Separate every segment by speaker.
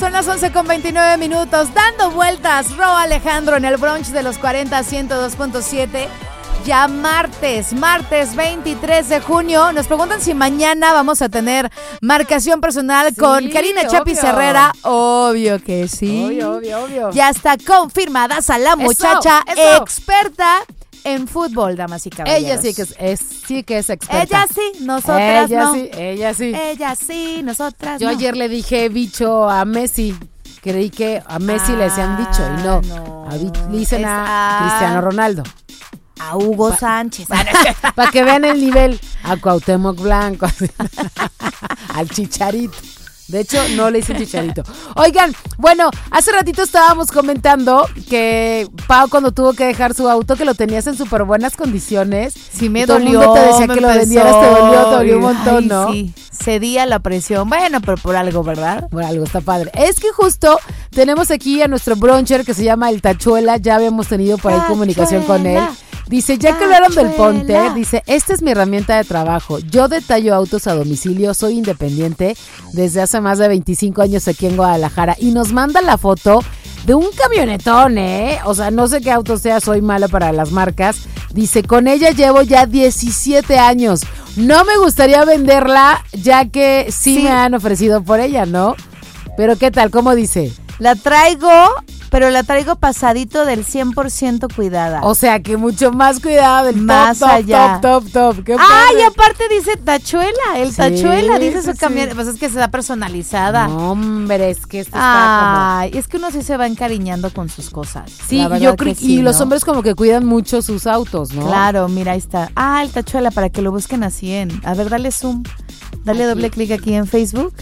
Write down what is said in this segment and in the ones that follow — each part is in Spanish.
Speaker 1: Son las 11:29, dando vueltas. Ro Alejandro en el brunch de los 40, 102.7. Ya martes 23 de junio. Nos preguntan si mañana vamos a tener marcación personal con Karina Chapis Herrera. Obvio que sí.
Speaker 2: Obvio.
Speaker 1: Ya está confirmada a la muchacha experta en fútbol, damas y caballeros.
Speaker 2: Ella sí que es experta.
Speaker 1: Ella sí, nosotras no.
Speaker 2: Ella sí.
Speaker 1: Ella sí, nosotras
Speaker 2: Yo
Speaker 1: no.
Speaker 2: ayer le dije bicho a Messi. Creí que a Messi le decían bicho y no. Le dicen a Cristiano Ronaldo.
Speaker 1: A Hugo Sánchez.
Speaker 2: Para que vean el nivel. A Cuauhtémoc Blanco. Al Chicharito. De hecho, no le dicen Chicharito. Oigan, bueno, hace ratito estábamos comentando que Pau, cuando tuvo que dejar su auto, que lo tenías en súper buenas condiciones.
Speaker 1: Sí, me
Speaker 2: todo
Speaker 1: dolió.
Speaker 2: El mundo te decía que lo vendieras, te dolió un montón,
Speaker 1: ay,
Speaker 2: ¿no?
Speaker 1: Sí, cedía la presión. Bueno, pero por algo, ¿verdad?
Speaker 2: Por algo, está padre. Es que justo tenemos aquí a nuestro bruncher que se llama El Tachuela. Ya habíamos tenido por ahí comunicación con él. Dice, ya que hablaron del Ponte, dice, esta es mi herramienta de trabajo. Yo detallo autos a domicilio, soy independiente desde hace más de 25 años aquí en Guadalajara. Y nos manda la foto de un camionetón, O sea, no sé qué auto sea, soy mala para las marcas. Dice, con ella llevo ya 17 años. No me gustaría venderla, ya que sí me han ofrecido por ella, ¿no? Pero ¿qué tal? ¿Cómo dice?
Speaker 1: La traigo, pero la traigo pasadito del 100% cuidada.
Speaker 2: O sea, que mucho más cuidado del
Speaker 1: más
Speaker 2: top. Qué
Speaker 1: y aparte dice Tachuela, Tachuela, dice su camioneta. Pues es que se da personalizada.
Speaker 2: No, hombre, es que esto está
Speaker 1: es que uno sí se va encariñando con sus cosas.
Speaker 2: Sí, yo creo que los hombres como que cuidan mucho sus autos, ¿no?
Speaker 1: Claro, mira, ahí está. El Tachuela, para que lo busquen así a ver, dale zoom. Dale doble clic aquí en Facebook.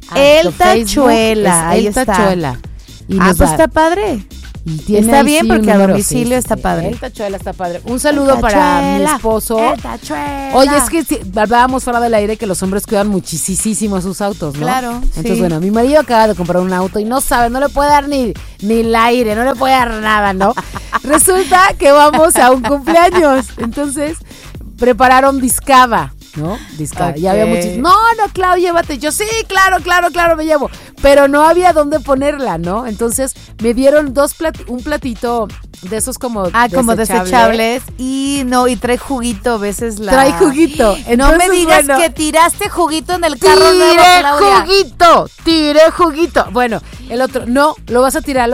Speaker 1: El Tachuela, ahí está.
Speaker 2: Tachuela.
Speaker 1: Pues está padre. Está bien porque a domicilio está padre.
Speaker 2: El Tachuela está padre. Un saludo para mi esposo.
Speaker 1: El Tachuela.
Speaker 2: Oye, es que hablábamos fuera del aire que los hombres cuidan muchísimo sus autos, ¿no?
Speaker 1: Claro.
Speaker 2: Entonces, bueno, mi marido acaba de comprar un auto y no sabe, no le puede dar ni el aire, no le puede dar nada, ¿no? Resulta que vamos a un cumpleaños. Entonces, prepararon discaba. ¿No? Discada.
Speaker 1: Okay.
Speaker 2: Ya había muchos. No, Clau, llévate. Yo, sí, claro, me llevo. Pero no había dónde ponerla, ¿no? Entonces me dieron un platito de esos como
Speaker 1: como desechables. Y trae juguito a veces
Speaker 2: Trae juguito. Entonces,
Speaker 1: no me digas que tiraste juguito en el carro nuevo, Claudia.
Speaker 2: Tiré juguito. Bueno, el otro, no, lo vas a tirar.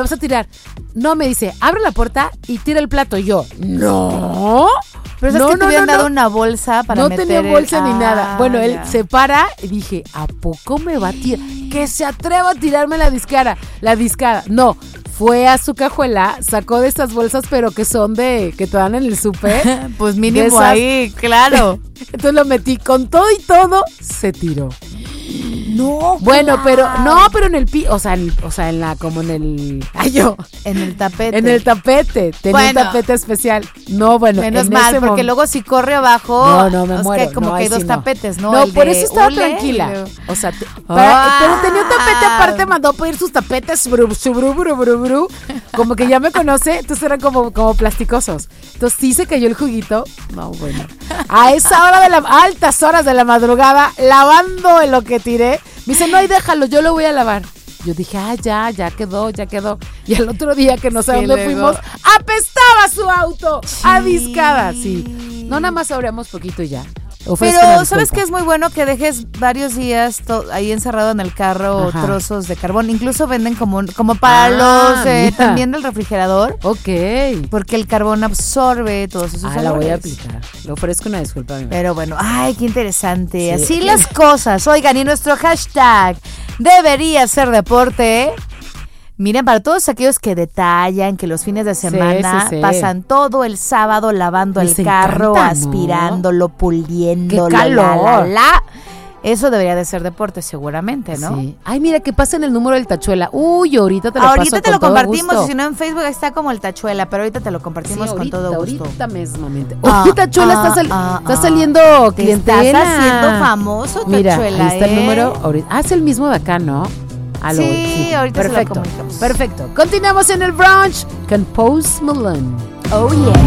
Speaker 2: No, me dice, abre la puerta y tira el plato. Y yo, no.
Speaker 1: Pero es que te habían dado una bolsa para meter.
Speaker 2: No tenía bolsa ni nada. Bueno, él se para y dije, ¿a poco me va a tirar? Que se atreva a tirarme la discada. No, fue a su cajuela, sacó de estas bolsas, pero que son que te dan en el súper.
Speaker 1: Pues mínimo ahí, claro.
Speaker 2: Entonces lo metí con todo y todo, se tiró.
Speaker 1: No,
Speaker 2: bueno, pero en el en la como en el
Speaker 1: en el tapete.
Speaker 2: En el tapete, tenía un tapete especial. No, bueno,
Speaker 1: menos mal, porque luego si corre abajo,
Speaker 2: me muero.
Speaker 1: Que como que hay dos tapetes, ¿no?
Speaker 2: No, por eso estaba tranquila. O sea, pero tenía un tapete aparte, mandó a pedir sus tapetes, como que ya me conoce, entonces eran como plasticosos. Entonces sí se cayó el juguito. No, bueno. A esa hora altas horas de la madrugada, lavando en lo que tiré. Me dice, no, y déjalo, yo lo voy a lavar. Yo dije, ya quedó. Y al otro día que no sé dónde fuimos, apestaba su auto a discada, sí. No, nada más sabremos poquito y ya.
Speaker 1: Pero, ¿sabes qué es muy bueno? Que dejes varios días ahí encerrado en el carro trozos de carbón. Incluso venden como para los también del refrigerador.
Speaker 2: Ok.
Speaker 1: Porque el carbón absorbe todos esos olores.
Speaker 2: La voy a aplicar. Le ofrezco una disculpa.
Speaker 1: Pero bueno, qué interesante. Sí. Así las cosas. Oigan, y nuestro hashtag debería ser deporte. Miren, para todos aquellos que detallan, que los fines de semana pasan todo el sábado lavando el carro, aspirándolo, puliéndolo.
Speaker 2: ¡Qué calor!
Speaker 1: Eso debería de ser deporte, seguramente, ¿no?
Speaker 2: Sí. Ay, mira, que pasen el número del Tachuela. Uy, ahorita te lo paso.
Speaker 1: Ahorita te lo compartimos, y si no en Facebook está como el Tachuela, pero ahorita te lo compartimos con todo gusto.
Speaker 2: Ahorita mismamente. Tachuela está saliendo clientela.
Speaker 1: Te estás haciendo famoso, Tachuela.
Speaker 2: Mira, ahí está el número. Es el mismo de acá, ¿no?
Speaker 1: Sí, ahorita
Speaker 2: perfecto,
Speaker 1: se lo comunicamos.
Speaker 2: Perfecto. Continuamos en el brunch con Post Malone.
Speaker 1: Oh, yeah.